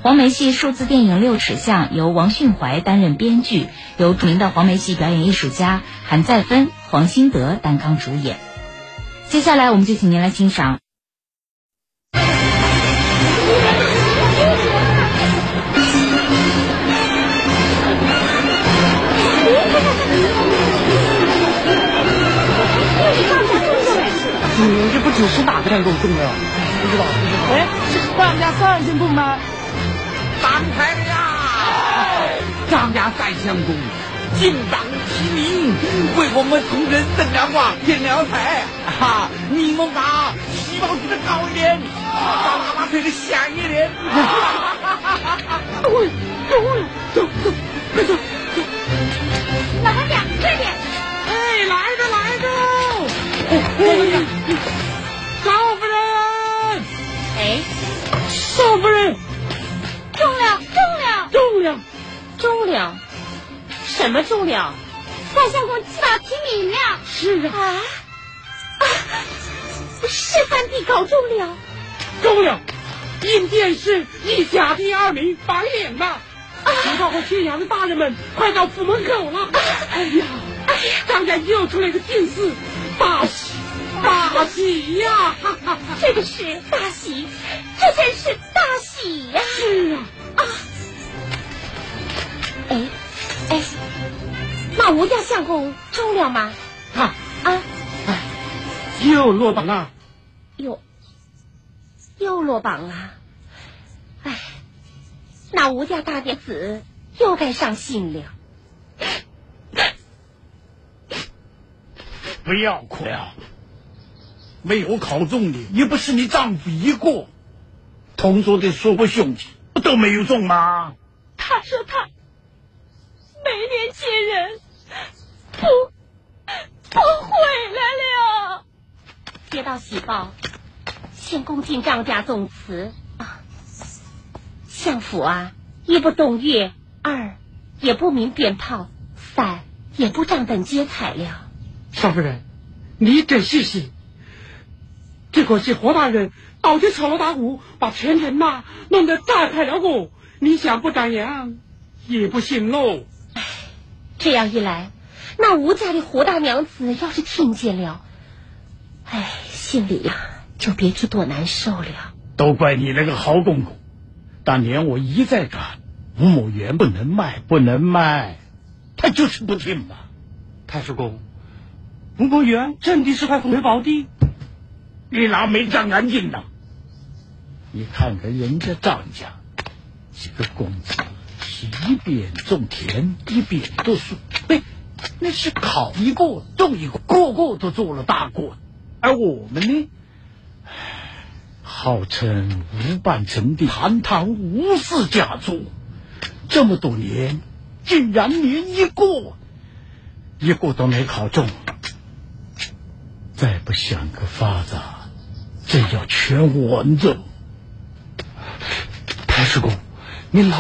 黄梅戏数字电影《六尺巷》由王训怀担任编剧，由著名的黄梅戏表演艺术家韩再芬、黄兴德担纲主演。接下来我们就请您来欣赏这不只是哪个战功重要，不知道。哎，这是张家三相公吗？ 上台了呀！张家三相公精当其名，为我们同仁邓良华添了彩。哈，你们把希望推得高一点，把喇叭推得响一点。走，快走！ 老板娘，快点！ 哎，来着！赵夫人！ 哎， 赵夫人！ 中了！什么中了？三相公起到提名了。 是啊。 是藩地搞中了。 中了！应殿是一甲第2名榜眼呐。知道和宣扬的大人们快到府门口了。哎呀，张家又出了一个进士，大喜呀！ 这个是大喜，这真是大喜呀！ 是啊。 哎，那吴家相公中了吗？ 又落榜了。 又落榜了。哎，那吴家大弟子又该伤心了。 不要哭了，没有考中的也不是你丈夫一个，同桌的说过兄弟都没有中吗？ 他说他没年轻人不回来了。接到喜报，先恭敬张家宗祠啊，相府啊，一不动乐，2也不鸣鞭炮，3也不张灯结彩了。 少夫人，你真细心。这可是何大人倒着敲锣打鼓，把全城弄得炸开了锅，你想不张扬也不行喽。 这样一来，那吴家的胡大娘子要是听见了，心里呀就别知多难受了。 都怪你那个好公公，当年我一再赶吴某园不能卖，他就是不听嘛。 太师公，吴某园真的是块回宝地， 你哪没长眼睛呢？你看看人家张家几个公子，是一边种田一边读书，那是考一个中一个，个个都做了大官。而我们呢，号称吴半城的堂堂吴氏家族，这么多年竟然连一个都没考中，再不想个法子，这要全完着。 太师公，您老